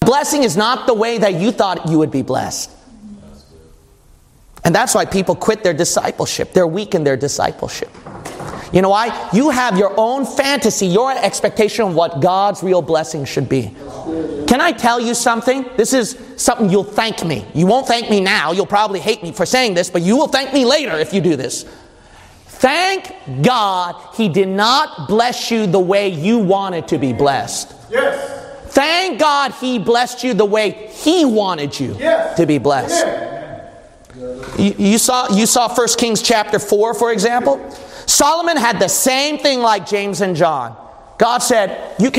blessing is not the way that you thought you would be blessed. And that's why people quit their discipleship. They're weak in their discipleship. You know why? You have your own fantasy, your expectation of what God's real blessing should be. Can I tell you something? This is something you'll thank me. You won't thank me now. You'll probably hate me for saying this, but you will thank me later if you do this. Thank God He did not bless you the way you wanted to be blessed. Yes. Thank God He blessed you the way He wanted you to be blessed. You saw 1 Kings chapter 4, for example. Solomon had the same thing like James and John. God said, you can